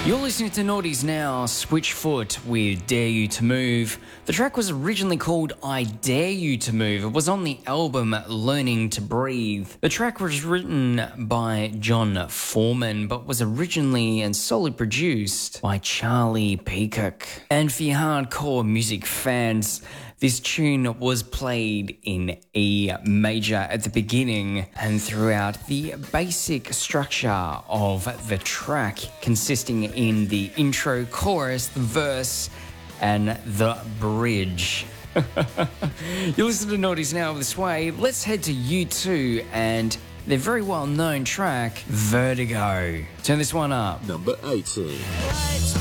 You're listening to Naughties Now, Switchfoot with Dare You to Move. The track was originally called I Dare You to Move. It was on the album Learning to Breathe. The track was written by John Foreman, but was originally and solely produced by Charlie Peacock. And for your hardcore music fans, this tune was played in E major at the beginning and throughout the basic structure of the track, consisting in the intro, chorus, the verse, and the bridge. You listen to Naughties Now this way. Let's head to U2 and their very well-known track, Vertigo. Turn this one up. Number 18.